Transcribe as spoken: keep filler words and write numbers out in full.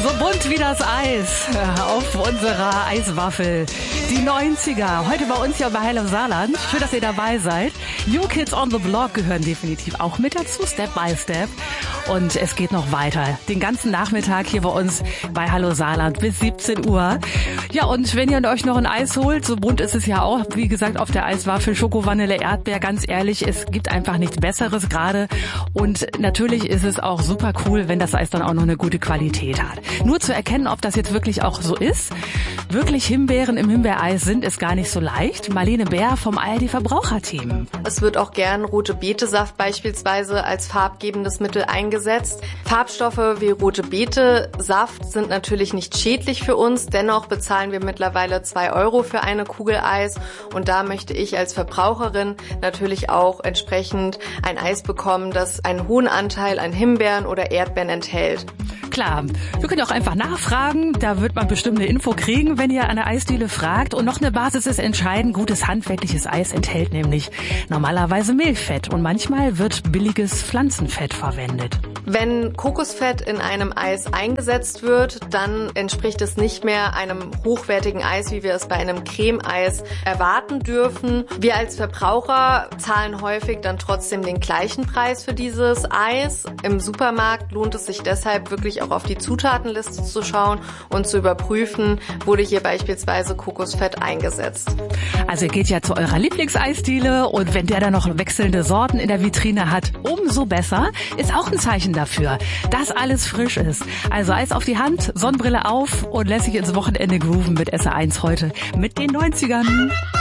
So bunt wie das Eis auf unserer Eiswaffel. Die neunziger. Heute bei uns ja bei Hallo Saarland. Schön, dass ihr dabei seid. New Kids on the Block gehören definitiv auch mit dazu, Step by Step. Und es geht noch weiter. Den ganzen Nachmittag hier bei uns bei Hallo Saarland bis siebzehn Uhr. Ja, und wenn ihr euch noch ein Eis holt, so bunt ist es ja auch, wie gesagt, auf der Eiswaffel, Schoko, Vanille, Erdbeer, ganz ehrlich, es gibt einfach nichts Besseres gerade. Und natürlich ist es auch super cool, wenn das Eis dann auch noch eine gute Qualität hat. Nur zu erkennen, ob das jetzt wirklich auch so ist. Wirklich Himbeeren im Himbeereis sind, ist gar nicht so leicht. Marlene Bär vom Aldi Verbraucherteam. Es wird auch gern rote Betesaft beispielsweise als farbgebendes Mittel eingesetzt. Farbstoffe wie rote Betesaft sind natürlich nicht schädlich für uns. Dennoch bezahlen wir mittlerweile zwei Euro für eine Kugel Eis. Und da möchte ich als Verbraucherin natürlich auch entsprechend ein Eis bekommen, das einen hohen Anteil an Himbeeren oder Erdbeeren enthält. Klar, wir können auch einfach nachfragen, da wird man bestimmt eine Info kriegen, wenn ihr an der Eisdiele fragt. Und noch eine Basis ist entscheidend, gutes handwerkliches Eis enthält nämlich normalerweise Milchfett und manchmal wird billiges Pflanzenfett verwendet. Wenn Kokosfett in einem Eis eingesetzt wird, dann entspricht es nicht mehr einem hochwertigen Eis, wie wir es bei einem Creme-Eis erwarten dürfen. Wir als Verbraucher zahlen häufig dann trotzdem den gleichen Preis für dieses Eis. Im Supermarkt lohnt es sich deshalb wirklich auch auf die Zutatenliste zu schauen und zu überprüfen, wurde hier beispielsweise Kokosfett eingesetzt. Also ihr geht ja zu eurer Lieblingseisdiele und wenn der dann noch wechselnde Sorten in der Vitrine hat, umso besser. Ist auch ein Zeichen dafür, dass alles frisch ist. Also Eis auf die Hand, Sonnenbrille auf und lässig ins Wochenende grooven mit S R eins heute mit den neunzigern.